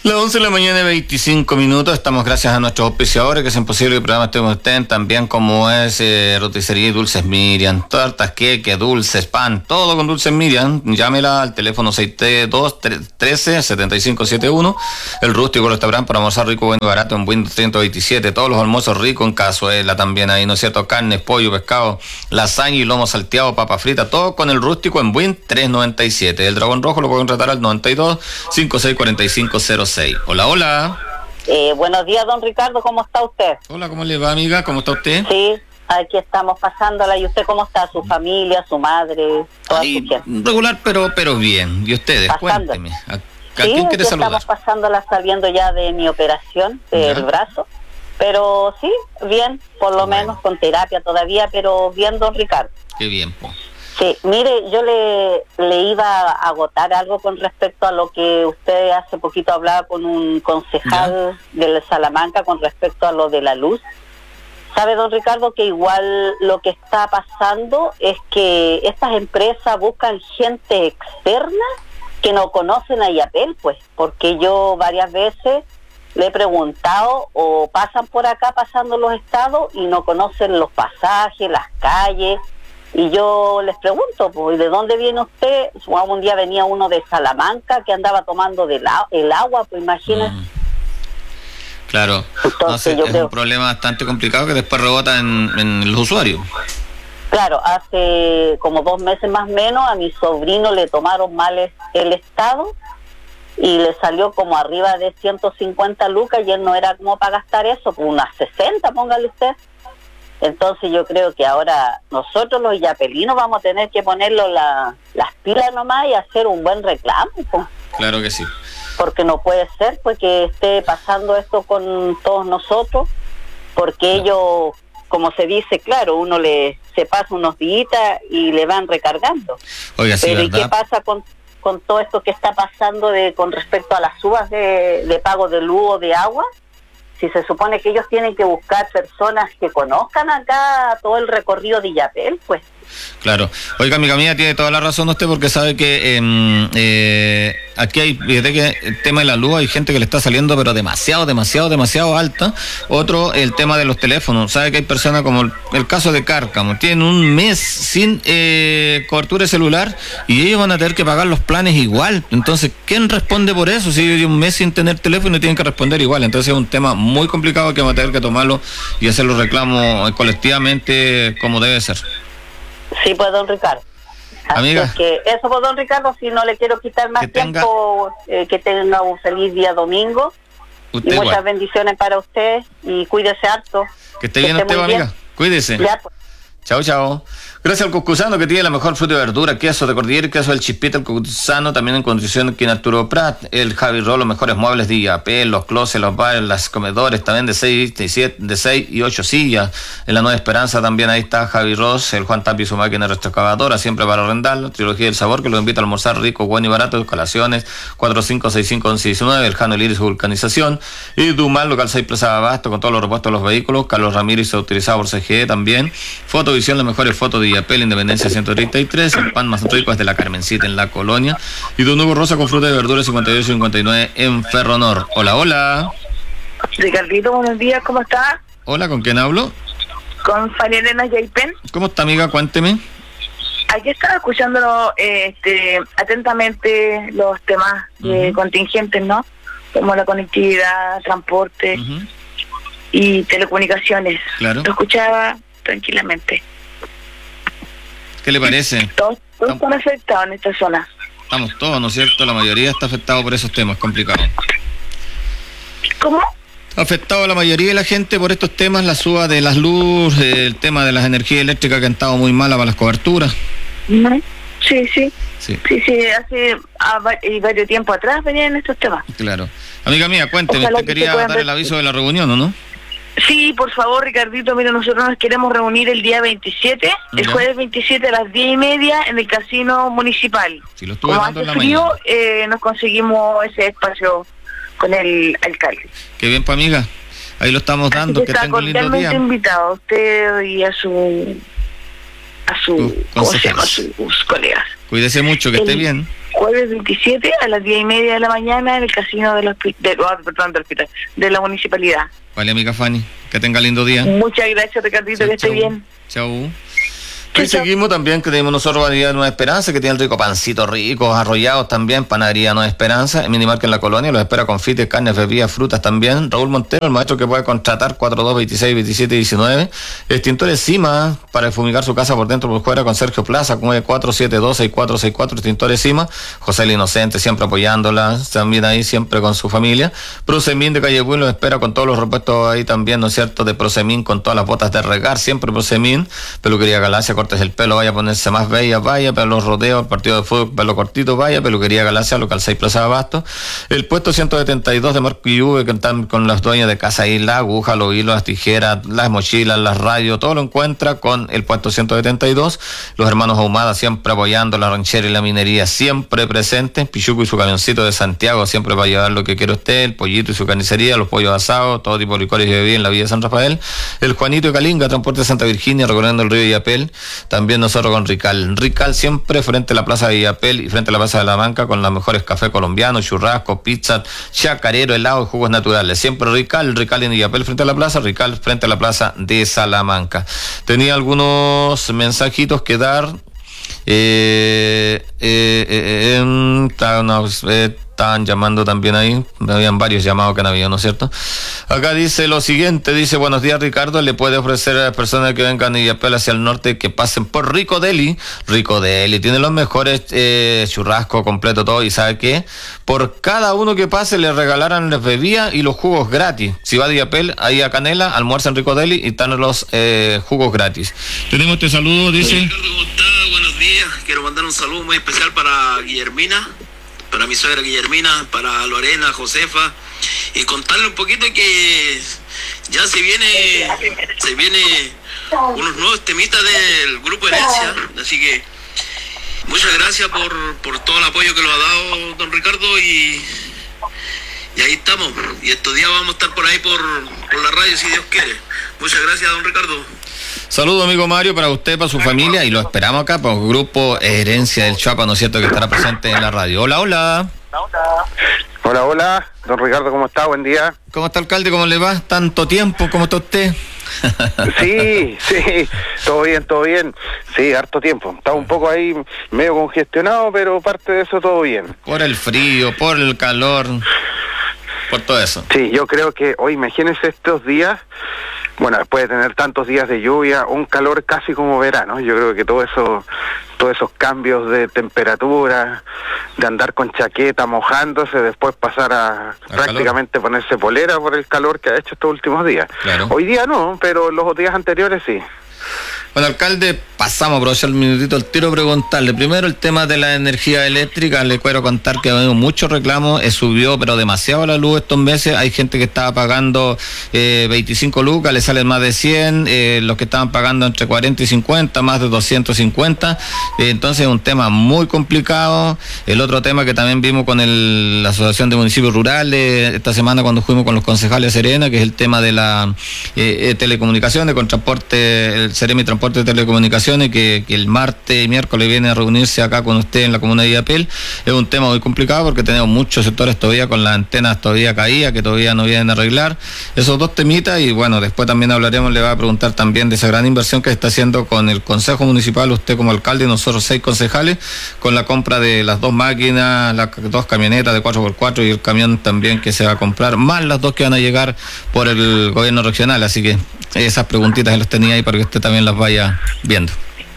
Las 11 de la mañana y 25 minutos. Estamos gracias a nuestros auspiciadores que hacen posible que el programa esté con ustedes, también como es Roticería y Dulces Miriam, tortas, queque, dulces, pan, todo con Dulces Miriam. Llámela al teléfono 632-13-7571. El Rústico Restaurante para almorzar rico, bueno y barato en Windows 127. Todos los almuerzos ricos en cazuela también ahí, ¿no es cierto? Carnes, pollo, pescado, lasaña y lomo salteado, papa frita, todo con el Rústico en Win 397. El Dragón Rojo lo pueden tratar al 92-564506. Hola, hola. Buenos días, don Ricardo, ¿cómo está usted? Hola, ¿cómo le va, amiga? ¿Cómo está usted? Sí, aquí estamos pasándola. ¿Y usted cómo está? ¿Su familia, su madre, toda su gente? Regular, pero bien. ¿Y ustedes? Cuénteme. ¿A quién quiere saludar? Estamos pasándola saliendo ya de mi operación del brazo. Pero sí, bien, por lo menos con terapia todavía, pero bien, don Ricardo. Qué bien, pues. Sí, mire, yo le iba a agotar algo con respecto a lo que usted hace poquito hablaba con un concejal de Salamanca con respecto a lo de la luz. ¿Sabe, don Ricardo, que igual lo que está pasando es que estas empresas buscan gente externa que no conocen a IAPEL, pues? Porque yo varias veces le he preguntado o pasan por acá pasando los estados y no conocen los pasajes, las calles. Y yo les pregunto, pues, ¿de dónde viene usted? Un día venía uno de Salamanca que andaba tomando el agua, pues imagínese. Claro, entonces, es un problema bastante complicado que después rebota en los usuarios. Claro, hace como 2 meses más o menos a mi sobrino le tomaron mal el estado y le salió como arriba de 150 lucas y él no era como para gastar eso, pues unas 60, póngale usted. Entonces yo creo que ahora nosotros los yapelinos vamos a tener que ponerlo las pilas nomás y hacer un buen reclamo, pues. Claro que sí. Porque no puede ser pues que esté pasando esto con todos nosotros, porque ellos, como se dice, claro, uno se pasa unos días y le van recargando. Oiga, sí, pero ¿verdad? ¿y qué pasa con todo esto que está pasando con respecto a las subas de pago de luz o de agua? Si se supone que ellos tienen que buscar personas que conozcan acá todo el recorrido de Illapel, pues. Claro. Oiga, amiga mía, tiene toda la razón usted, porque sabe que aquí fíjate que el tema de la luz hay gente que le está saliendo pero demasiado alta. Otro, el tema de los teléfonos. Sabe que hay personas como el caso de Cárcamo, tienen un mes sin cobertura de celular y ellos van a tener que pagar los planes igual. Entonces, ¿quién responde por eso? Si ellos un mes sin tener teléfono tienen que responder igual. Entonces es un tema muy complicado que vamos a tener que tomarlo y hacer los reclamos colectivamente como debe ser. Sí, pues, don Ricardo. Amiga. Así que eso, pues, don Ricardo, si no le quiero quitar más tiempo, que tenga un feliz día domingo. Usted y muchas igual. bendiciones para usted y cuídese harto. Que esté bien usted, amiga. Bien. Cuídese. Ya, pues. Chao. Gracias al Cuscusano, que tiene la mejor fruta y verdura, queso de cordillera, queso del Chispita, el Cuscusano, también en condición aquí en Arturo Prat, el Javi Roll, los mejores muebles de IAPEL, los closets, los bares, los comedores, también de 6 y 8 sillas. En la Nueva Esperanza también ahí está Javi Ross, el Juan Tapi, su máquina retroexcavadora, siempre para arrendarlo, Trilogía del Sabor, que los invita a almorzar rico, bueno y barato, colaciones, 45651119, el Jano, el Iris, Vulcanización, y Dumal, local 6 Plaza Abasto, con todos los repuestos de los vehículos, Carlos Ramírez, autorizado por CGE también, Fotovisión, las mejores fotos de IAPEL, Independencia 133, el pan más rico es de la Carmencita en la Colonia, y Don Hugo Rosa con fruta y verdura 58-59 en Ferronor. Hola. Ricardito, buenos días, ¿cómo está? Hola, ¿con quién hablo? Con Faria Elena Yaipen. ¿Cómo está, amiga? Cuénteme. Aquí estaba escuchando atentamente los temas contingentes, ¿no? Como la conectividad, transporte y telecomunicaciones. Claro. Lo escuchaba tranquilamente. ¿Qué le parece? Todos están afectados en esta zona. Estamos todos, ¿no es cierto? La mayoría está afectado por esos temas complicados. ¿Cómo? Afectado la mayoría de la gente por estos temas, la suba de las luces, el tema de las energías eléctricas que han estado muy malas para las coberturas. Sí, hace varios tiempo atrás venían estos temas. Claro. Amiga mía, cuénteme, usted quería dar el aviso de la reunión, ¿o no? Sí, por favor, Ricardito, mira, nosotros nos queremos reunir el día 27, el jueves 27 a las 10:30 en el casino municipal. Sí, lo estuve Como dando hace en la frío, mañana. nos conseguimos ese espacio con el alcalde. Qué bien, pa' amiga. Ahí lo estamos dando, que está tenga un lindo cordialmente día. invitado a usted y a sus consejeros. sus colegas. Cuídese mucho, que esté bien. jueves 27 a las 10:30 de la mañana en el casino del hospital, de la municipalidad. Vale, amiga Fanny, que tenga lindo día. Muchas gracias, Ricardito, que esté bien. Chau. Y seguimos también, que tenemos nosotros Panadería Nueva Esperanza, que tiene el rico pancito rico, arrollados también, Panadería Nueva Esperanza, en Minimarket en la Colonia, los espera confites, carnes, bebidas, frutas también. Raúl Montero, el maestro que puede contratar 42262719. Extintores Cima, para fumigar su casa por dentro por fuera, con Sergio Plaza, 94726464, Extintores Cima. José el Inocente, siempre apoyándola, también ahí, siempre con su familia. Prosemin de Calle Buin los espera con todos los repuestos ahí también, ¿no es cierto?, de Prosemin, con todas las botas de regar, siempre Prosemin. Peluquería Galacia, cortes el pelo, vaya a ponerse más bella, vaya, para los rodeos, partido de fútbol, pelo cortito, vaya, Peluquería Galacia, local 6 Plaza de Abasto. El puesto 172 de Marco y V, que están con las dueñas de casa ahí, la aguja, los hilos, las tijeras, las mochilas, las radios, todo lo encuentra con el puesto 172. Los hermanos Ahumada, siempre apoyando la ranchera y la minería, siempre presentes. Pichuco y su camioncito de Santiago, siempre va a llevar lo que quiere usted, el pollito y su carnicería, los pollos asados, todo tipo de licores y bebidas en la Villa de San Rafael. El Juanito de Calinga, Transporte de Santa Virginia, recorriendo el río Illapel. También nosotros con Rical siempre frente a la Plaza de Illapel y frente a la Plaza de la Banca, con los mejores cafés colombianos, churrascos, pizzas, chacarero, helado y jugos naturales. Siempre Rical en Illapel frente a la Plaza, Rical frente a la Plaza de Salamanca. Tenía algunos mensajitos que dar. Estaban llamando también ahí, habían varios llamados que no había, ¿no es cierto? Acá dice lo siguiente, dice: buenos días, Ricardo, le puede ofrecer a las personas que vengan de Illapel hacia el norte que pasen por Rico Deli, tiene los mejores churrasco completo, todo, y ¿sabe qué? Por cada uno que pase le regalaran las bebidas y los jugos gratis. Si va de Illapel, ahí a Canela, almuerza en Rico Deli y están los jugos gratis. Tenemos este saludo, dice... Ricardo, ¿cómo está? Buenos días, quiero mandar un saludo muy especial para Guillermina, para mi suegra Guillermina, para Lorena, Josefa, y contarle un poquito que ya se viene unos nuevos temitas del grupo Herencia, así que muchas gracias por todo el apoyo que nos ha dado don Ricardo, y ahí estamos, y estos días vamos a estar por ahí por la radio si Dios quiere. Muchas gracias, don Ricardo. Saludos, amigo Mario, para usted, para su familia, y lo esperamos acá por el grupo Herencia del Chuapa, ¿no es cierto?, que estará presente en la radio. Hola, hola. Hola, don Ricardo, ¿cómo está? Buen día. ¿Cómo está, alcalde? ¿Cómo le va? ¿Tanto tiempo? ¿Cómo está usted? Sí, todo bien. Sí, harto tiempo. Estaba un poco ahí medio congestionado, pero parte de eso todo bien. Por el frío, por el calor, por todo eso. Sí, yo creo que hoy, imagínense estos días, bueno, después de tener tantos días de lluvia, un calor casi como verano. Yo creo que todos esos cambios de temperatura, de andar con chaqueta mojándose, después pasar a prácticamente calor, ponerse polera por el calor que ha hecho estos últimos días. Claro. Hoy día no, pero los días anteriores sí. Bueno, alcalde, pasamos a aprovechar el minutito al tiro, preguntarle primero el tema de la energía eléctrica. Le quiero contar que ha habido muchos reclamos, subió pero demasiado la luz estos meses. Hay gente que estaba pagando 25 lucas, le salen más de 100, los que estaban pagando entre 40 y 50, más de 250, entonces es un tema muy complicado. El otro tema que también vimos con la Asociación de Municipios Rurales esta semana cuando fuimos con los concejales de Serena, que es el tema de la telecomunicaciones, con transporte, el Seremi Transporte de Telecomunicaciones, que el martes y miércoles viene a reunirse acá con usted en la comuna de Illapel. Es un tema muy complicado porque tenemos muchos sectores todavía con las antenas todavía caídas, que todavía no vienen a arreglar. Esos dos temitas, y bueno, después también hablaremos, le va a preguntar también de esa gran inversión que está haciendo con el Consejo Municipal, usted como alcalde y nosotros 6 concejales, con la compra de las 2 máquinas, las 2 camionetas de 4x4 y el camión también que se va a comprar, más las 2 que van a llegar por el gobierno regional. Así que esas preguntitas las tenía ahí para que usted también las vaya viendo.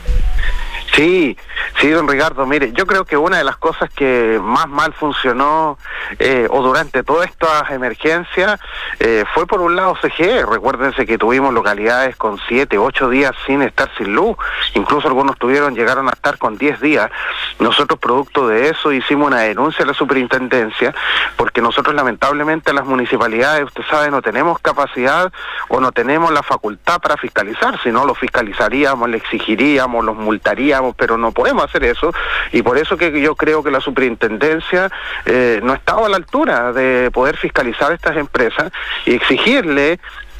Sí, don Ricardo, mire, yo creo que una de las cosas que más mal funcionó o durante todas estas emergencias fue por un lado CGE. Recuérdense que tuvimos localidades con 7, 8 días sin estar sin luz, incluso algunos llegaron a estar con 10 días. Nosotros, producto de eso, hicimos una denuncia a la superintendencia, porque nosotros lamentablemente las municipalidades, usted sabe, no tenemos capacidad o no tenemos la facultad para fiscalizar. Si no, lo fiscalizaríamos, le exigiríamos, los multaríamos, pero no podemos hacer eso, y por eso que yo creo que la superintendencia no estaba a la altura de poder fiscalizar estas empresas y exigirle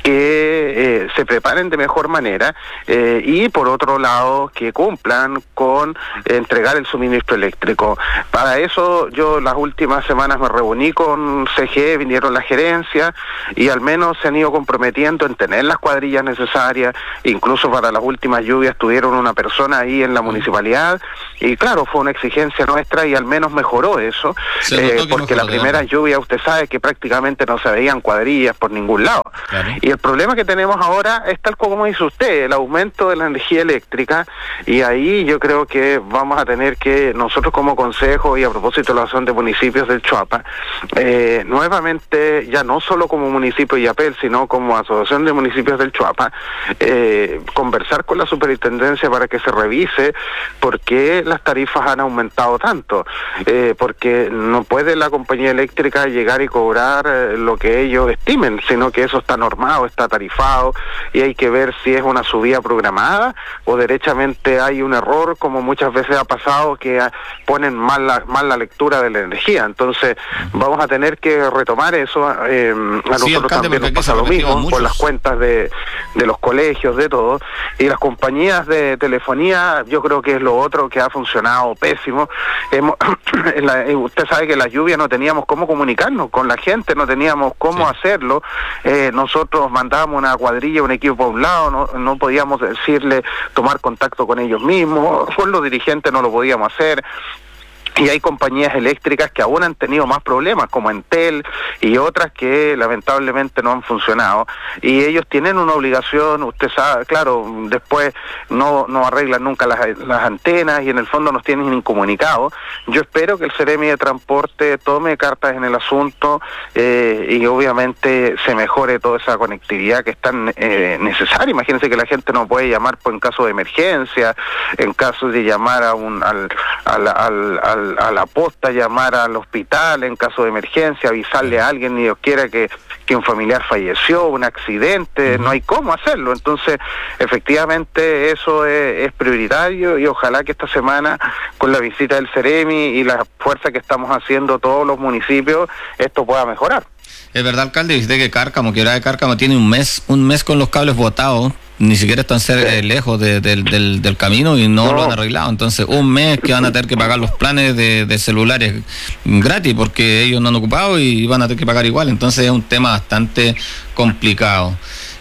que se preparen de mejor manera y por otro lado que cumplan con entregar el suministro eléctrico. Para eso yo las últimas semanas me reuní con CGE, vinieron la gerencia y al menos se han ido comprometiendo en tener las cuadrillas necesarias, incluso para las últimas lluvias tuvieron una persona ahí en la municipalidad y claro, fue una exigencia nuestra y al menos mejoró eso, porque la primera lluvia usted sabe que prácticamente no se veían cuadrillas por ningún lado. Claro. Y el problema que tenemos ahora es tal como dice usted, el aumento de la energía eléctrica, y ahí yo creo que vamos a tener que, nosotros como consejo y a propósito de la Asociación de Municipios del Choapa, nuevamente, ya no solo como municipio de Illapel, sino como Asociación de Municipios del Choapa, conversar con la superintendencia para que se revise por qué las tarifas han aumentado tanto, porque no puede la compañía eléctrica llegar y cobrar lo que ellos estimen, sino que eso está normado, está tarifado, y hay que ver si es una subida programada o derechamente hay un error, como muchas veces ha pasado, que ponen mal la lectura de la energía. Entonces vamos a tener que retomar eso. A nosotros también nos pasa lo mismo por las cuentas de los colegios, de todo, y las compañías de telefonía yo creo que es lo otro que ha funcionado pésimo. Usted sabe que en la lluvia no teníamos cómo comunicarnos con la gente, no teníamos cómo hacerlo. Nosotros mandábamos una cuadrilla, un equipo a un lado, no podíamos decirle, tomar contacto con ellos mismos, con los dirigentes no lo podíamos hacer. Y hay compañías eléctricas que aún han tenido más problemas, como Entel y otras que lamentablemente no han funcionado. Y ellos tienen una obligación, usted sabe, claro, después no arreglan nunca las antenas y en el fondo nos tienen incomunicados. Yo espero que el Ceremi de Transporte tome cartas en el asunto y obviamente se mejore toda esa conectividad que es tan necesaria. Imagínense que la gente no puede llamar en caso de emergencia, en caso de llamar a la posta, llamar al hospital en caso de emergencia, avisarle a alguien, ni Dios quiera que un familiar falleció, un accidente, no hay cómo hacerlo. Entonces, efectivamente, eso es prioritario y ojalá que esta semana, con la visita del Ceremi y la fuerza que estamos haciendo todos los municipios, esto pueda mejorar. Es verdad, alcalde, dice que Cárcamo, Quebrada de Cárcamo tiene un mes con los cables botados, ni siquiera están lejos del camino y no lo han arreglado. Entonces, un mes que van a tener que pagar los planes de celulares gratis porque ellos no han ocupado y van a tener que pagar igual. Entonces, es un tema bastante complicado.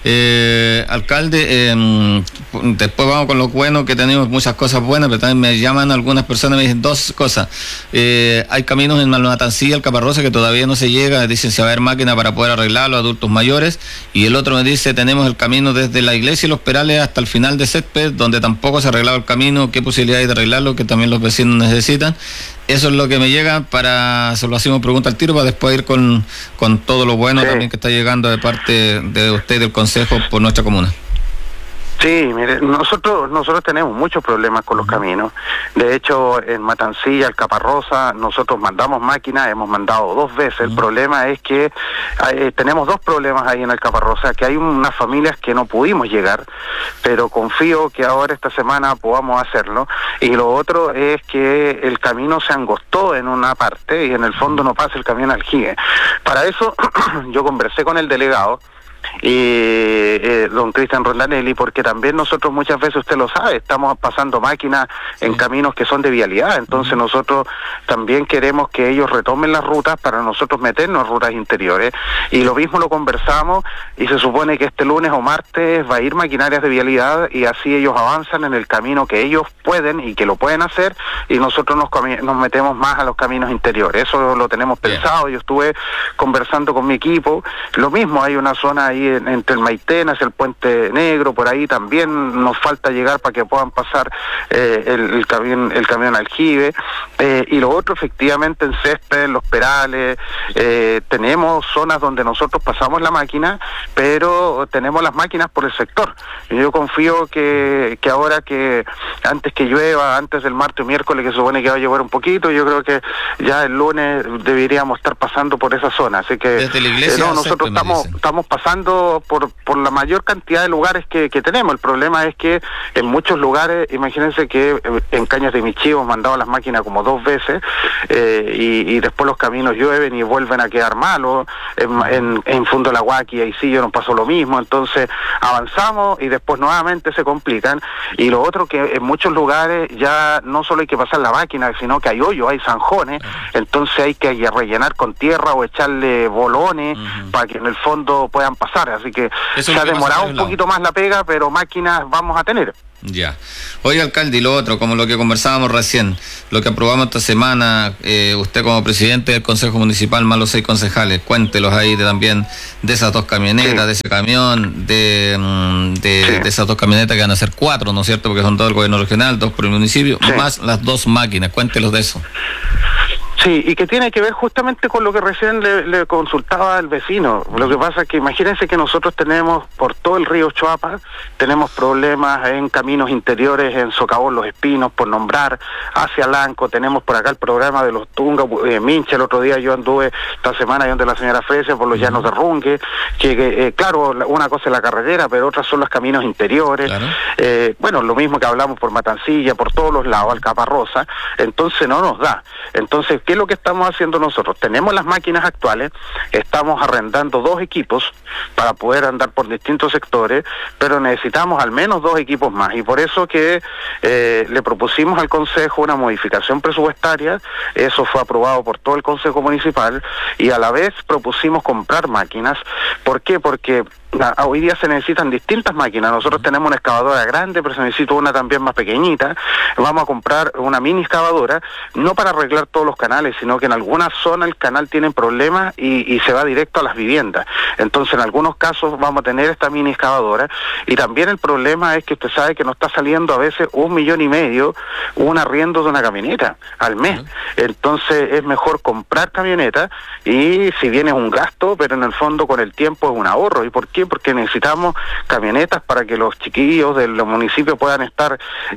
Alcalde, después vamos con lo bueno, que tenemos muchas cosas buenas, pero también me llaman algunas personas, me dicen dos cosas. Hay caminos en Malmatancilla, el Caparrosa, que todavía no se llega, dicen si va a haber máquina para poder arreglarlo a adultos mayores, y el otro me dice, tenemos el camino desde la iglesia y los Perales hasta el final de Césped, donde tampoco se ha arreglado el camino, qué posibilidad hay de arreglarlo, que también los vecinos necesitan. Eso es lo que me llega, se lo hacemos pregunta al tiro para después ir con todo lo bueno también que está llegando de parte de usted y del Consejo por nuestra comuna. Sí, mire, nosotros tenemos muchos problemas con los caminos. De hecho, en Matancilla, el Caparrosa, nosotros mandamos máquinas, hemos mandado 2 veces. El problema es que tenemos 2 problemas ahí en el Caparrosa, que hay unas familias que no pudimos llegar, pero confío que ahora esta semana podamos hacerlo. Y lo otro es que el camino se angostó en una parte y en el fondo no pasa el camión aljibe. Para eso yo conversé con el delegado y don Cristian Rondanelli, porque también nosotros muchas veces, usted lo sabe, estamos pasando máquinas en caminos que son de vialidad, entonces nosotros también queremos que ellos retomen las rutas para nosotros meternos en rutas interiores, y lo mismo lo conversamos, y se supone que este lunes o martes va a ir maquinarias de vialidad, y así ellos avanzan en el camino que ellos pueden y que lo pueden hacer, y nosotros nos metemos más a los caminos interiores. Eso lo tenemos pensado. Yo estuve conversando con mi equipo, lo mismo, hay una zona ahí entre el Maitén, hacia el Puente Negro, por ahí también nos falta llegar para que puedan pasar el camión aljibe, y lo otro, efectivamente, en Césped, en los Perales, tenemos zonas donde nosotros pasamos la máquina, pero tenemos las máquinas por el sector. Yo confío que ahora, que antes que llueva, antes del martes o miércoles, que se supone que va a llover un poquito, yo creo que ya el lunes deberíamos estar pasando por esa zona, así que desde la iglesia nosotros estamos pasando haciendo por la mayor cantidad de lugares que tenemos. El problema es que en muchos lugares, imagínense que en Cañas de Michí hemos mandado las máquinas como 2 veces y después los caminos llueven y vuelven a quedar malos. En Fundo de la Huaki y Aisillo nos pasó lo mismo. Entonces avanzamos y después nuevamente se complican. Y lo otro, que en muchos lugares ya no solo hay que pasar la máquina, sino que hay hoyos, hay zanjones, entonces hay que rellenar con tierra o echarle bolones para que en el fondo puedan pasar. Así que eso se ha demorado un poquito más la pega, pero máquinas vamos a tener. Ya. Oiga, alcalde, y lo otro, como lo que conversábamos recién, lo que aprobamos esta semana, usted como presidente del Consejo Municipal, más los 6 concejales, cuéntelos ahí también de esas 2 camionetas, de ese camión, de esas 2 camionetas que van a ser 4, ¿no es cierto? Porque son 2 del gobierno regional, 2 por el municipio, más las 2 máquinas, cuéntelos de eso. Sí, y que tiene que ver justamente con lo que recién le consultaba al vecino. Lo que pasa es que imagínense que nosotros tenemos por todo el río Choapa, tenemos problemas en caminos interiores, en Socavón, Los Espinos, por nombrar, hacia Lanco, tenemos por acá el programa de los Tunga, Mincha. El otro día yo anduve esta semana donde la señora Fresia por los llanos de Runque, que claro, una cosa es la carretera, pero otras son los caminos interiores. Claro. Bueno, lo mismo que hablamos por Matancilla, por todos los lados, Alcaparrosa, entonces no nos da. Entonces, ¿qué es lo que estamos haciendo nosotros? Tenemos las máquinas actuales, estamos arrendando 2 equipos para poder andar por distintos sectores, pero necesitamos al menos 2 equipos más, y por eso que le propusimos al Consejo una modificación presupuestaria. Eso fue aprobado por todo el Consejo Municipal, y a la vez propusimos comprar máquinas. ¿Por qué? Porque hoy día se necesitan distintas máquinas. Nosotros tenemos una excavadora grande, pero se necesita una también más pequeñita. Vamos a comprar una mini excavadora, no para arreglar todos los canales, sino que en algunas zonas el canal tiene problemas y se va directo a las viviendas. Entonces en algunos casos vamos a tener esta mini excavadora, y también el problema es que usted sabe que nos está saliendo a veces 1,5 millones un arriendo de una camioneta al mes. Entonces es mejor comprar camionetas, y si bien es un gasto, pero en el fondo con el tiempo es un ahorro. ¿Y por qué? Porque necesitamos camionetas para que los chiquillos de los municipios puedan estar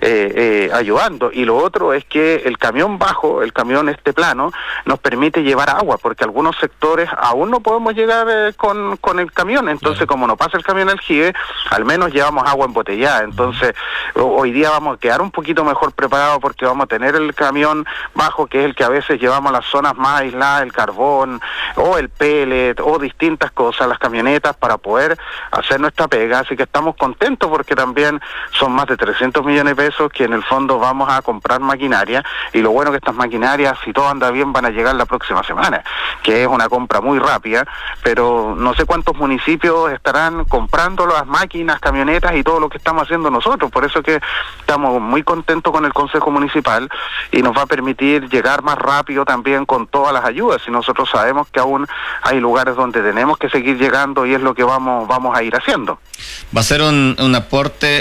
ayudando. Y lo otro es que el camión bajo, el camión plano, nos permite llevar agua, porque algunos sectores aún no podemos llegar con el camión. Entonces, como no pasa el camión aljibe, al menos llevamos agua embotellada. Entonces, hoy día vamos a quedar un poquito mejor preparados, porque vamos a tener el camión bajo, que es el que a veces llevamos a las zonas más aisladas, el carbón, o el pellet, o distintas cosas, las camionetas, para poder hacer nuestra pega. Así que estamos contentos, porque también son más de 300 millones de pesos que en el fondo vamos a comprar maquinaria, y lo bueno que estas maquinarias, si todo anda bien, van a llegar la próxima semana, que es una compra muy rápida, pero no sé cuántos municipios estarán comprando las máquinas, camionetas y todo lo que estamos haciendo nosotros. Por eso que estamos muy contentos con el Consejo Municipal, y nos va a permitir llegar más rápido también con todas las ayudas, y nosotros sabemos que aún hay lugares donde tenemos que seguir llegando, y es lo que vamos a ir haciendo. Va a ser un aporte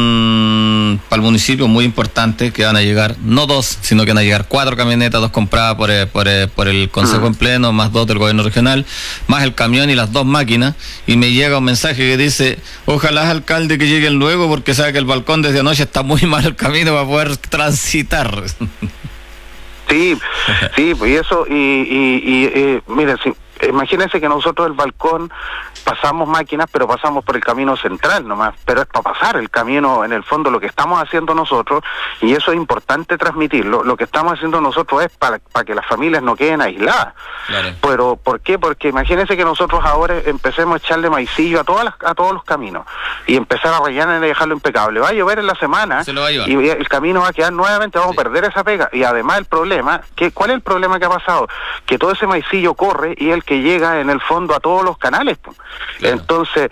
para el municipio muy importante, que van a llegar no 2, sino que van a llegar 4 camionetas, 2 compradas por el Consejo en pleno, más 2 del gobierno regional, más el camión y las 2 máquinas. Y me llega un mensaje que dice: ojalá, alcalde, que lleguen luego, porque sabe que el balcón desde anoche está muy mal el camino para poder transitar. Sí, pues eso, miren, sí, imagínense que nosotros el balcón pasamos máquinas, pero pasamos por el camino central nomás, pero es para pasar el camino, en el fondo lo que estamos haciendo nosotros, y eso es importante transmitirlo, lo que estamos haciendo nosotros es para que las familias no queden aisladas. Claro. Pero ¿por qué? Porque imagínense que nosotros ahora empecemos a echarle maicillo a todos los caminos, y empezar a rellenar y dejarlo impecable. Va a llover en la semana, y el camino va a quedar nuevamente, vamos a perder esa pega. Y además el problema, ¿cuál es el problema que ha pasado? Que todo ese maicillo corre, y el que llega en el fondo a todos los canales. Claro. Entonces,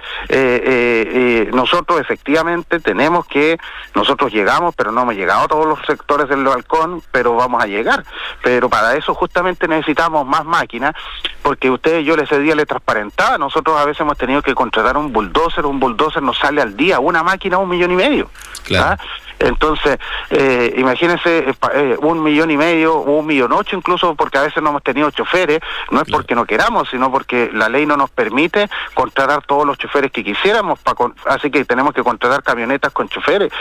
nosotros efectivamente nosotros llegamos, pero no hemos llegado a todos los sectores del balcón, pero vamos a llegar. Pero para eso justamente necesitamos más máquinas, porque yo ese día le transparentaba, nosotros a veces hemos tenido que contratar un bulldozer nos sale al día, una máquina, 1,5 millones. Claro. Entonces, imagínense 1,5 millones o 1,8 millones incluso, porque a veces no hemos tenido choferes, no es porque no queramos, sino porque la ley no nos permite contratar todos los choferes que quisiéramos, así que tenemos que contratar camionetas con choferes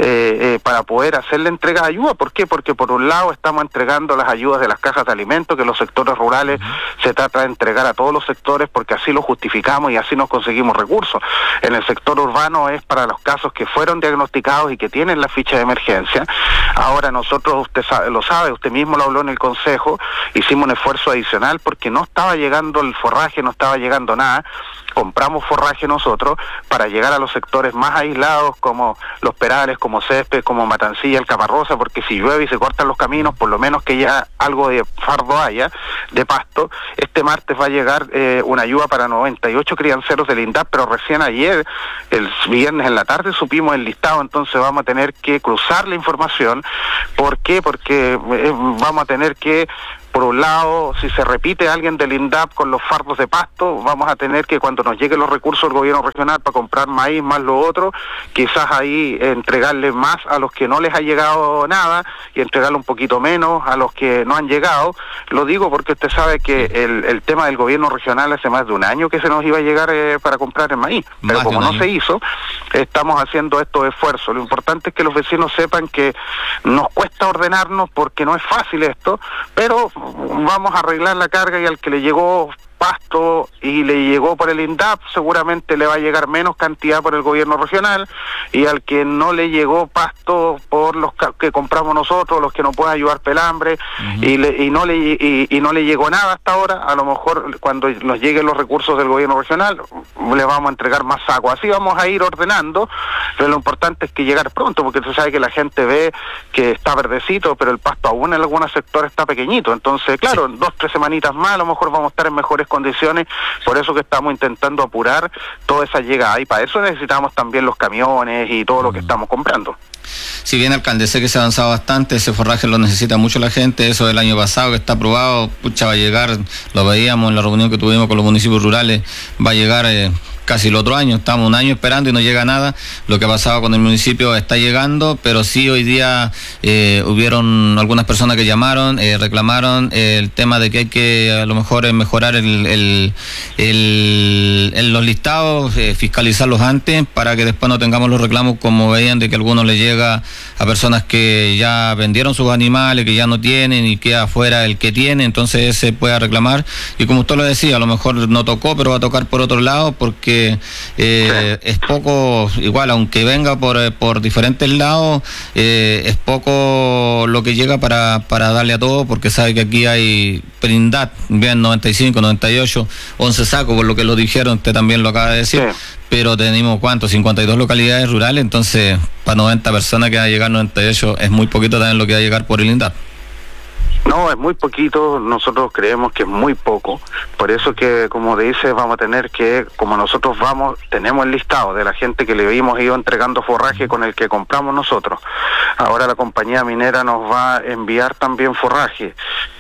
para poder hacer la entrega de ayuda. ¿Por qué? Porque por un lado estamos entregando las ayudas de las cajas de alimentos, que los sectores rurales se trata de entregar a todos los sectores, porque así lo justificamos y así nos conseguimos recursos. En el sector urbano es para los casos que fueron diagnosticados y que tienen la ficha de emergencia. Ahora nosotros, usted lo sabe, usted mismo lo habló en el Consejo, hicimos un esfuerzo adicional porque no estaba llegando el forraje, no estaba llegando nada. Compramos forraje nosotros para llegar a los sectores más aislados, como Los Perales, como Césped, como Matancilla, El Caparrosa, porque si llueve y se cortan los caminos, por lo menos que ya algo de fardo haya, de pasto. Este martes va a llegar una ayuda para 98 crianceros del INDAP, pero recién ayer, el viernes en la tarde, supimos el listado, entonces vamos a tener que cruzar la información. ¿Por qué? Porque vamos a tener que, por un lado, si se repite alguien del INDAP con los fardos de pasto, vamos a tener que, cuando nos lleguen los recursos del gobierno regional para comprar maíz más lo otro, quizás ahí entregarle más a los que no les ha llegado nada y entregarle un poquito menos a los que no han llegado. Lo digo porque usted sabe que el tema del gobierno regional hace más de un año que se nos iba a llegar para comprar el maíz, pero como no se hizo, estamos haciendo estos esfuerzos. Lo importante es que los vecinos sepan que nos cuesta ordenarnos porque no es fácil esto, pero vamos a arreglar la carga, y al que le llegó pasto y le llegó por el INDAP, seguramente le va a llegar menos cantidad por el gobierno regional, y al que no le llegó pasto por los que compramos nosotros, los que no pueden ayudar pelambre, y no le llegó nada hasta ahora, a lo mejor cuando nos lleguen los recursos del gobierno regional le vamos a entregar más sacos. Así vamos a ir ordenando, pero lo importante es que llegar pronto, porque usted sabe que la gente ve que está verdecito, pero el pasto aún en algunos sectores está pequeñito. Entonces, claro, 2-3 semanitas más a lo mejor vamos a estar en mejores condiciones, por eso que estamos intentando apurar toda esa llegada, y para eso necesitamos también los camiones y todo lo que estamos comprando. Si bien, alcalde, sé que se ha avanzado bastante, ese forraje lo necesita mucho la gente, eso del año pasado que está aprobado, pucha, va a llegar, lo veíamos en la reunión que tuvimos con los municipios rurales, va a llegar casi el otro año, estamos un año esperando y no llega nada. Lo que ha pasado con el municipio está llegando, pero sí hoy día hubieron algunas personas que llamaron, reclamaron el tema de que hay que a lo mejor mejorar los listados, fiscalizarlos antes, para que después no tengamos los reclamos como veían de que a algunos les llega a personas que ya vendieron sus animales, que ya no tienen y queda afuera el que tiene, entonces se pueda reclamar. Y como usted lo decía, a lo mejor no tocó, pero va a tocar por otro lado, porque es poco, igual, aunque venga por diferentes lados, es poco lo que llega para darle a todo, porque sabe que aquí hay PRINDAP, bien, 95, 98, 11 sacos, por lo que lo dijeron, usted también lo acaba de decir, pero tenemos, ¿cuántos? 52 localidades rurales, entonces para 90 personas que va a llegar 98 es muy poquito también lo que va a llegar por el INDAP. No, es muy poquito, nosotros creemos que es muy poco, por eso que, como dice, vamos a tener que, como nosotros tenemos el listado de la gente que le habíamos ido entregando forraje con el que compramos nosotros, ahora la compañía minera nos va a enviar también forraje.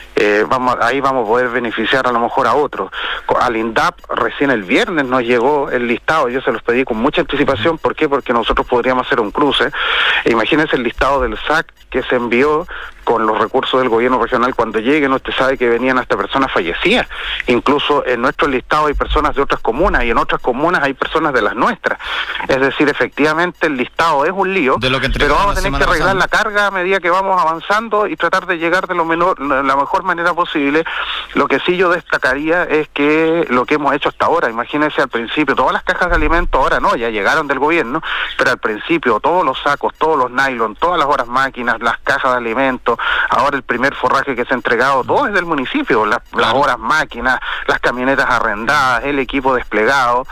Ahí vamos a poder beneficiar a lo mejor a otros. Al INDAP recién el viernes nos llegó el listado, yo se los pedí con mucha anticipación. ¿Por qué? Porque nosotros podríamos hacer un cruce. Imagínense el listado del SAC que se envió con los recursos del gobierno regional. Cuando lleguen, usted sabe que venían hasta personas fallecidas. Incluso en nuestro listado hay personas de otras comunas, y en otras comunas hay personas de las nuestras. Es decir, efectivamente el listado es un lío, pero vamos a tener que arreglar la carga a medida que vamos avanzando y tratar de llegar de la mejor manera posible. Lo que sí yo destacaría es que lo que hemos hecho hasta ahora, imagínense al principio, todas las cajas de alimentos, ahora no, ya llegaron del gobierno, pero al principio todos los sacos, todos los nylon, todas las horas máquinas, las cajas de alimentos, ahora el primer forraje que se ha entregado, todo es del municipio, las horas máquinas, las camionetas arrendadas, el equipo desplegado,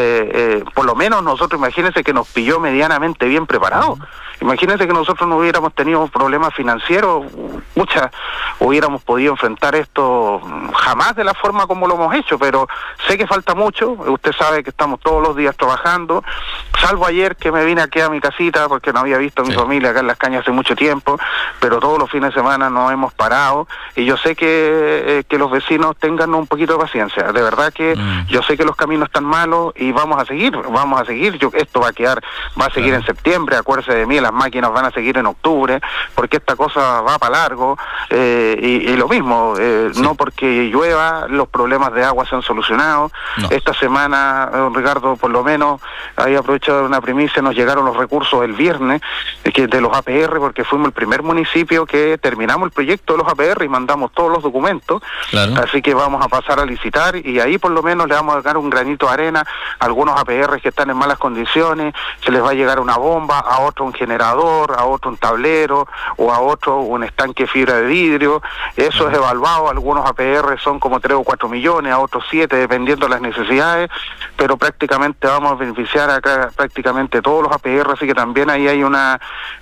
por lo menos nosotros, imagínense que nos pilló medianamente bien preparados. Imagínense que nosotros no hubiéramos tenido problemas financieros, hubiéramos podido enfrentar esto jamás de la forma como lo hemos hecho, pero sé que falta mucho. Usted sabe que estamos todos los días trabajando, salvo ayer que me vine aquí a mi casita porque no había visto a mi familia acá en Las Cañas hace mucho tiempo, pero todos los los fines de semana no hemos parado, y yo sé que los vecinos tengan un poquito de paciencia. De verdad que yo sé que los caminos están malos y vamos a seguir. Esto va a seguir en septiembre, acuérdese de mí, las máquinas van a seguir en octubre, porque esta cosa va para largo, y lo mismo, no porque llueva, los problemas de agua se han solucionado. No. Esta semana, don Ricardo, por lo menos, ahí aprovechado una primicia, nos llegaron los recursos el viernes, de los APR, porque fuimos el primer municipio que terminamos el proyecto de los APR y mandamos todos los documentos. Claro. Así que vamos a pasar a licitar, y ahí por lo menos le vamos a dar un granito de arena a algunos APR que están en malas condiciones. Se les va a llegar una bomba, a otro un generador, a otro un tablero, o a otro un estanque de fibra de vidrio. Eso es evaluado. Algunos APR son como 3 o 4 millones, a otros 7, dependiendo de las necesidades, pero prácticamente vamos a beneficiar acá prácticamente todos los APR, así que también ahí hay una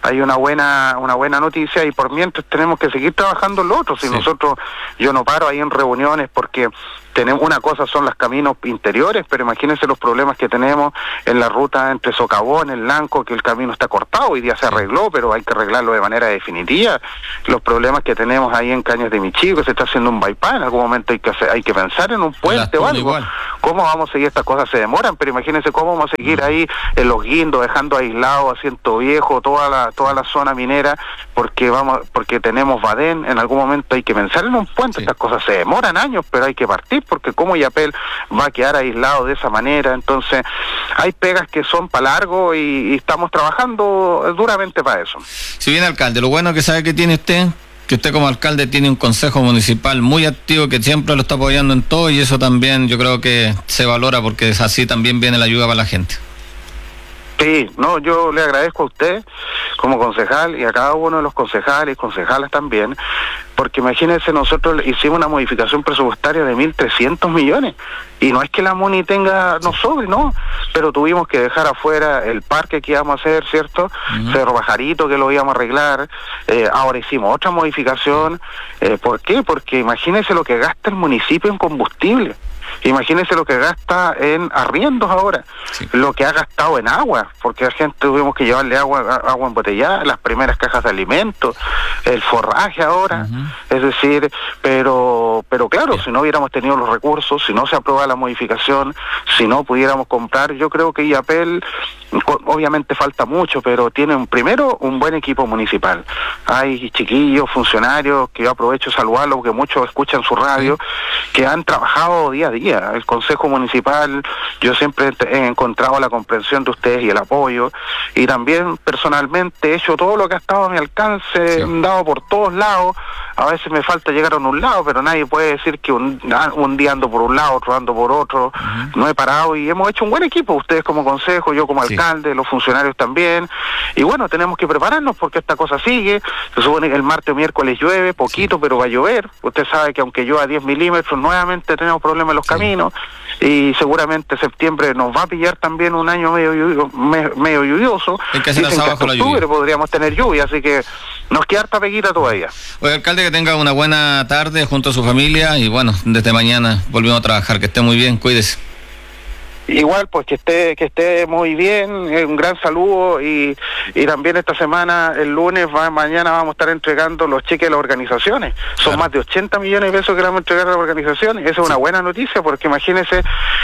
buena noticia, y por mientras tenemos que seguir trabajando en lo otro. Si nosotros, yo no paro ahí en reuniones porque tenemos, una cosa son los caminos interiores, pero imagínense los problemas que tenemos en la ruta entre Socavón, el Lanco, que el camino está cortado, hoy día se arregló, pero hay que arreglarlo de manera definitiva. Los problemas que tenemos ahí en Cañas de Michigo, se está haciendo un bypass, en algún momento hay que pensar en un puente o algo. Igual. ¿Cómo vamos a seguir? Estas cosas se demoran, pero imagínense cómo vamos a seguir ahí en Los Guindos, dejando aislado a Ciento Viejo, toda la zona minera, porque tenemos Badén. En algún momento hay que pensar en un puente. Estas cosas se demoran años, pero hay que partir, porque como Yapel va a quedar aislado de esa manera. Entonces hay pegas que son para largo, y estamos trabajando duramente para eso. Si bien, alcalde, lo bueno que sabe que tiene usted, que usted como alcalde tiene un consejo municipal muy activo que siempre lo está apoyando en todo, y eso también yo creo que se valora, porque es así, también viene la ayuda para la gente. Sí, no, yo le agradezco a usted como concejal, y a cada uno de los concejales y concejalas también, porque imagínense, nosotros hicimos una modificación presupuestaria de 1.300 millones, y no es que la MUNI no sobre, no, pero tuvimos que dejar afuera el parque que íbamos a hacer, ¿cierto? Cerro Pajarito, que lo íbamos a arreglar. Ahora hicimos otra modificación. ¿Por qué? Porque imagínense lo que gasta el municipio en combustible. Imagínense lo que gasta en arriendos ahora, lo que ha gastado en agua, porque a la gente tuvimos que llevarle agua embotellada, las primeras cajas de alimentos, el forraje ahora, es decir, pero claro, si no hubiéramos tenido los recursos, si no se aprueba la modificación, si no pudiéramos comprar, yo creo que IAPEL, obviamente falta mucho, pero tiene primero un buen equipo municipal. Hay chiquillos, funcionarios, que yo aprovecho de saludarlos, porque muchos escuchan su radio, que han trabajado día a día. El Consejo Municipal, yo siempre he encontrado la comprensión de ustedes y el apoyo, y también personalmente he hecho todo lo que ha estado a mi alcance, dado por todos lados. A veces me falta llegar a un lado, pero nadie puede decir que un día ando por un lado, otro ando por otro. No he parado, y hemos hecho un buen equipo, ustedes como consejo, yo como alcalde, los funcionarios también, y bueno, tenemos que prepararnos porque esta cosa sigue. Se supone que el martes o miércoles llueve, poquito, pero va a llover. Usted sabe que aunque llueva 10 milímetros, nuevamente tenemos problemas en los caminos, y seguramente septiembre nos va a pillar también un año medio lluvioso. Hay que hacer hasta octubre podríamos tener lluvia, así que nos queda harta peguita todavía. Oye, alcalde, que tenga una buena tarde junto a su familia, y bueno, desde mañana volvemos a trabajar, que esté muy bien, cuídese. Igual, pues que esté muy bien, un gran saludo, y también esta semana, el lunes, mañana vamos a estar entregando los cheques a las organizaciones. Son más de 80 millones de pesos que vamos a entregar a las organizaciones. Esa es una buena noticia, porque imagínense,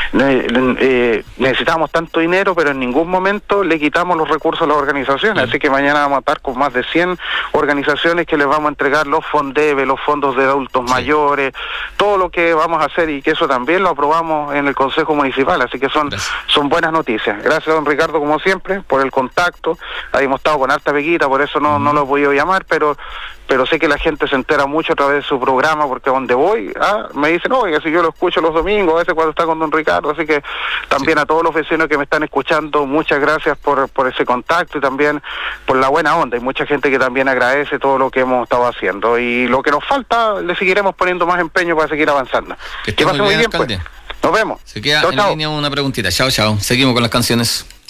necesitamos tanto dinero, pero en ningún momento le quitamos los recursos a las organizaciones. Así que mañana vamos a estar con más de 100 organizaciones que les vamos a entregar los FONDEVE, los fondos de adultos mayores, todo lo que vamos a hacer, y que eso también lo aprobamos en el Consejo Municipal. Así que son buenas noticias. Gracias, don Ricardo, como siempre, por el contacto. Habíamos estado con harta peguita, por eso no lo he podido llamar, pero sé que la gente se entera mucho a través de su programa, porque donde voy, me dicen, oiga, si yo lo escucho los domingos, a veces cuando está con don Ricardo. Así que también a todos los vecinos que me están escuchando, muchas gracias por ese contacto, y también por la buena onda. Hay mucha gente que también agradece todo lo que hemos estado haciendo, y lo que nos falta le seguiremos poniendo más empeño para seguir avanzando. Que pase muy bien, pues. Nos vemos. Se queda en línea una preguntita. Chao. Seguimos con las canciones.